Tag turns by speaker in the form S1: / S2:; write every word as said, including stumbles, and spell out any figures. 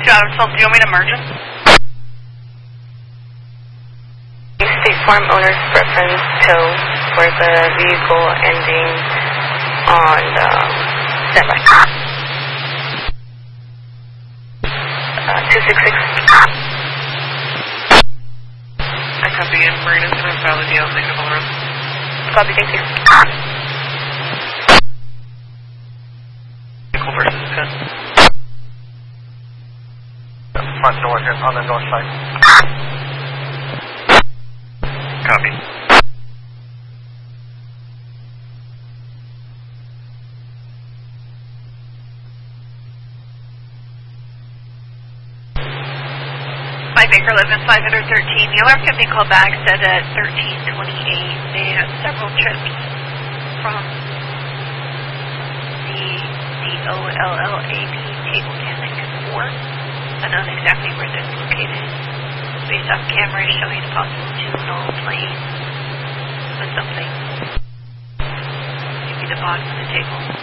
S1: got it. So do you want me to merge it?
S2: State Farm owner's preference tow for the vehicle ending on um, standby. Uh, two six six.
S1: I copy in Marina Center, Valley Deal, negative on the road.
S2: Copy, thank you.
S1: Vehicle versus ten.
S3: Front door here on the north side.
S1: Copy.
S4: five Acre Living five hundred thirteen. The alarm company called back, said at thirteen twenty-eight they had several trips from the D O L L A P table Canic four. Unknown exactly where they're located. Based off cameras showing a possible juvenile plane with something. Maybe the bottom of the table.